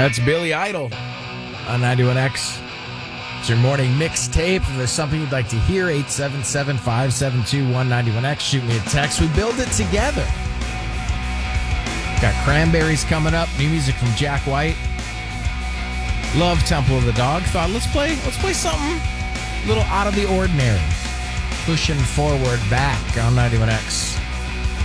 That's Billy Idol on 91X. It's your morning mixtape. If there's something you'd like to hear, 877-572-191X. Shoot me a text. We build it together. Got Cranberries coming up. New music from Jack White. Love Temple of the Dog. Thought let's play something a little out of the ordinary. Pushing forward back on 91X.